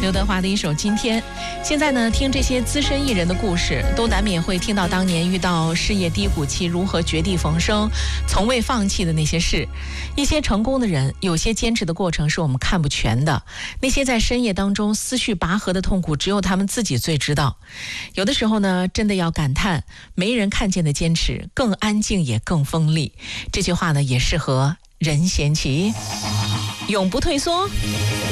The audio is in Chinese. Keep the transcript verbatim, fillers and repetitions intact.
刘德华的一首《今天》。现在呢，听这些资深艺人的故事，都难免会听到当年遇到事业低谷期如何绝地逢生，从未放弃的那些事。一些成功的人，有些坚持的过程是我们看不全的，那些在深夜当中思绪拔河的痛苦，只有他们自己最知道。有的时候呢，真的要感叹，没人看见的坚持，更安静也更锋利。这句话呢，也适合任贤齐，永不退缩。